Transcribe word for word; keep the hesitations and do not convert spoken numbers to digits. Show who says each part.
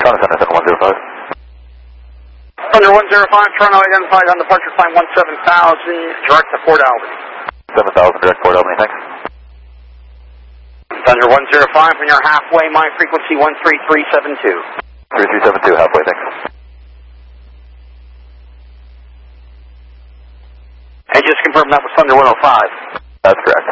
Speaker 1: Toronto Center, seven one zero five.
Speaker 2: Thunder one zero five, Toronto identified on departure climb one seven thousand, direct to Port Albany.
Speaker 1: seven thousand, direct Port Albany, thanks.
Speaker 2: Thunder one zero five, when you're halfway, my frequency one three three seven two.
Speaker 1: three three seven two, halfway, thanks.
Speaker 2: And just confirm that was Thunder one oh five.
Speaker 1: That's correct.